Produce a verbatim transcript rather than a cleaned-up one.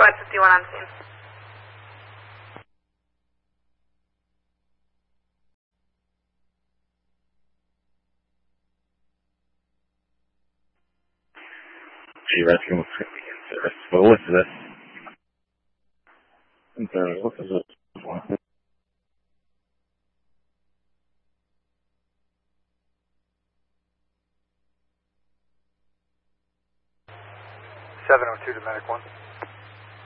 Squad fifty-one on scene. G rescue was in service. Well, what's this? In service, what is this? seven oh two to Medic one.